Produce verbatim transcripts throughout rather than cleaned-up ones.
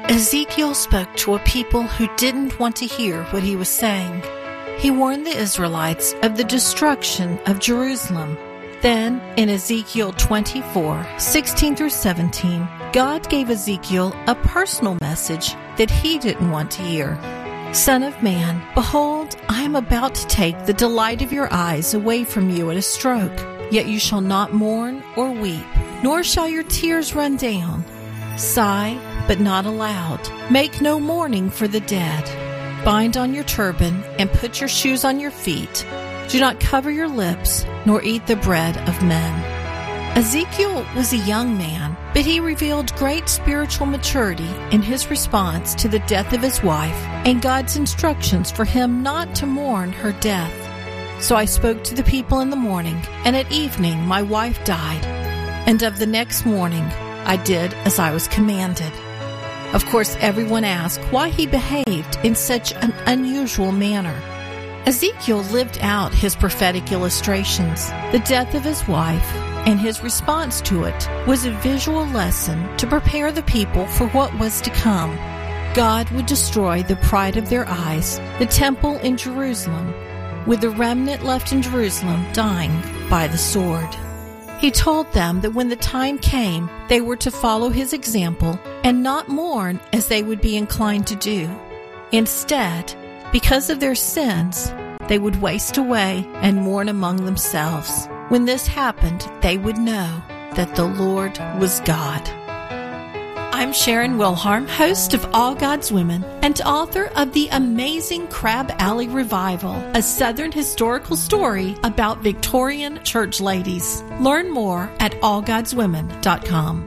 Ezekiel spoke to a people who didn't want to hear what he was saying. He warned the Israelites of the destruction of Jerusalem. Then, in Ezekiel twenty-four, sixteen through seventeen, God gave Ezekiel a personal message that he didn't want to hear. Son of man, behold, I am about to take the delight of your eyes away from you at a stroke. Yet you shall not mourn or weep, nor shall your tears run down. Sigh, but not aloud. Make no mourning for the dead. Bind on your turban and put your shoes on your feet. Do not cover your lips, nor eat the bread of men. Ezekiel was a young man, but he revealed great spiritual maturity in his response to the death of his wife and God's instructions for him not to mourn her death. So I spoke to the people in the morning, and at evening my wife died. And of the next morning I did as I was commanded. Of course, everyone asked why he behaved in such an unusual manner. Ezekiel lived out his prophetic illustrations. The death of his wife and his response to it was a visual lesson to prepare the people for what was to come. God would destroy the pride of their eyes, the temple in Jerusalem, with the remnant left in Jerusalem dying by the sword. He told them that when the time came, they were to follow his example and not mourn as they would be inclined to do. Instead, because of their sins, they would waste away and mourn among themselves. When this happened, they would know that the Lord was God. I'm Sharon Wilharm, host of All God's Women and author of the amazing Crab Alley Revival, a Southern historical story about Victorian church ladies. Learn more at all gods women dot com.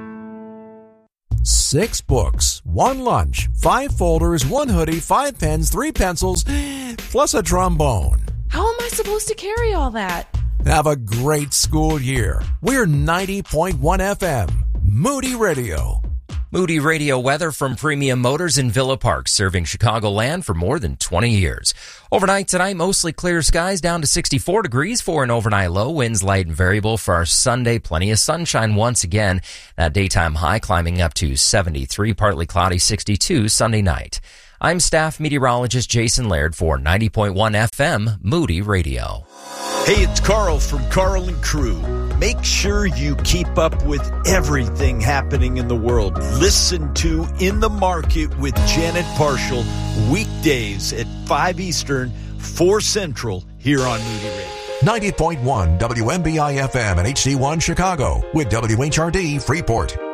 Six books, one lunch, five folders, one hoodie, five pens, three pencils, plus a trombone. How am I supposed to carry all that? Have a great school year. We're ninety point one F M, Moody Radio. Moody Radio weather from Premium Motors in Villa Park, serving Chicagoland for more than twenty years. Overnight tonight, mostly clear skies down to sixty-four degrees for an overnight low. Winds light and variable for our Sunday. Plenty of sunshine once again. That daytime high climbing up to seventy-three, partly cloudy, sixty-two Sunday night. I'm staff meteorologist Jason Laird for ninety point one F M, Moody Radio. Hey, it's Carl from Carl and Crew. Make sure you keep up with everything happening in the world. Listen to In the Market with Janet Parshall, weekdays at five Eastern, four Central, here on Moody Radio. ninety point one W M B I F M and H C one Chicago with W H R D Freeport.